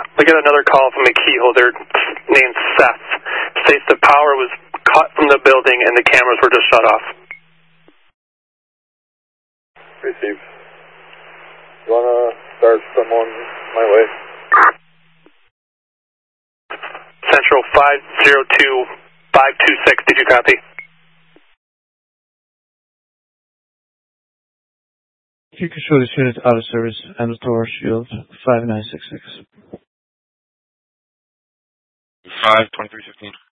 I got another call from a key holder named Seth. States the power was cut from the building and the cameras were just shut off. Receive. You want to start someone my way? Central 502-526, did you copy? You can show this unit out of service and restore shield 5966. 52315.